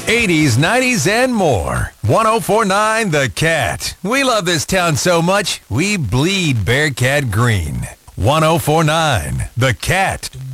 80s, 90s, and more. 104.9 The Cat. We love this town so much, we bleed Bearcat green. 104.9 The Cat.